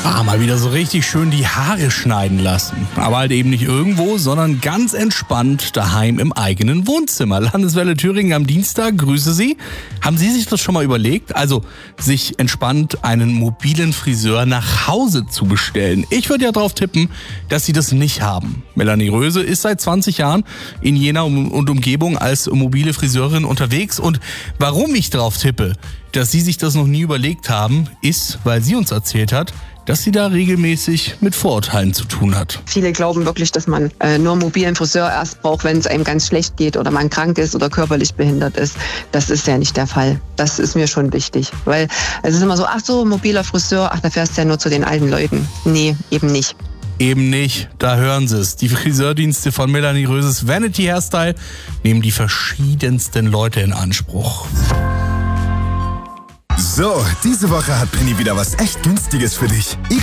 Mal wieder so richtig schön die Haare schneiden lassen. Aber halt eben nicht irgendwo, sondern ganz entspannt daheim im eigenen Wohnzimmer. Landeswelle Thüringen am Dienstag, grüße Sie. Haben Sie sich das schon mal überlegt? Also sich entspannt einen mobilen Friseur nach Hause zu bestellen. Ich würde ja drauf tippen, dass Sie das nicht haben. Melanie Röse ist seit 20 Jahren in Jena und Umgebung als mobile Friseurin unterwegs. Und warum ich drauf tippe, dass Sie sich das noch nie überlegt haben, ist, weil sie uns erzählt hat, dass sie da regelmäßig mit Vorurteilen zu tun hat. Viele glauben wirklich, dass man nur einen mobilen Friseur erst braucht, wenn es einem ganz schlecht geht oder man krank ist oder körperlich behindert ist. Das ist ja nicht der Fall. Das ist mir schon wichtig, weil es ist immer so, ach so, mobiler Friseur, ach, da fährst du ja nur zu den alten Leuten. Nee, eben nicht. Eben nicht, da hören Sie es. Die Friseurdienste von Melanie Röses Vanity Hairstyle nehmen die verschiedensten Leute in Anspruch. So, diese Woche hat Penny wieder was echt Günstiges für dich.